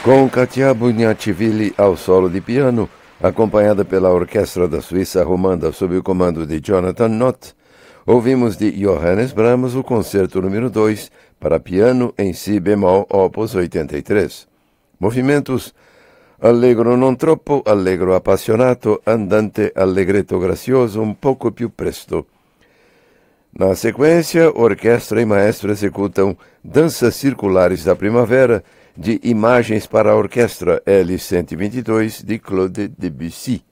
Com Katia Buniachvili ao solo de piano, acompanhada pela orquestra da Suíça romanda sob o comando de Jonathan Nott, ouvimos de Johannes Brahms o concerto número 2 para piano em si bemol opus 83. Movimentos allegro non troppo, allegro appassionato, andante allegretto grazioso, un poco più presto. Na sequência, orquestra e maestro executam Danças Circulares da Primavera de Imagens para a Orquestra L-122 de Claude Debussy.